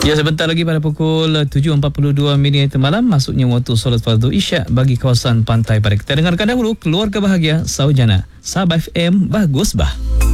Ya, sebentar lagi pada pukul 7.42 minit malam masuknya waktu solat fardu Isyak bagi kawasan pantai barat. Kita dengarkan dahulu Keluarga Bahagia Saujana. Sabah FM, bagus bah.